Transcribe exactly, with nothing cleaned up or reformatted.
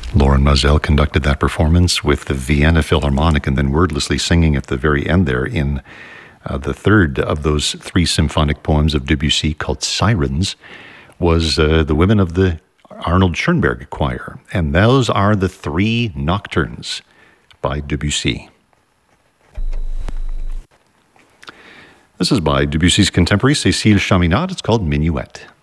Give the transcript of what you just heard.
Lauren Mazel conducted that performance with the Vienna Philharmonic and then wordlessly singing at the very end there in uh, the third of those three symphonic poems of Debussy called Sirens was uh, the women of the Arnold Schoenberg Choir. And those are the three nocturnes by Debussy. This is by Debussy's contemporary Cécile Chaminade. It's called Minuet.